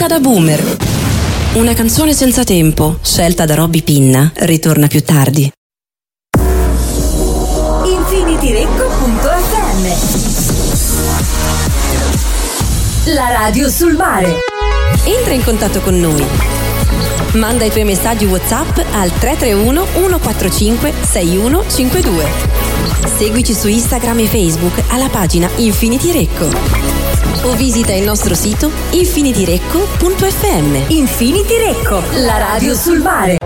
da boomer. Una canzone senza tempo, scelta da Robby Pinna, ritorna più tardi. infinityrecco.fm, la radio sul mare. Entra in contatto con noi. Manda i tuoi messaggi WhatsApp al 331 145 6152. Seguici su Instagram e Facebook alla pagina Infinity Recco. O visita il nostro sito infinityrecco.fm. Infinity Recco, la radio sul mare.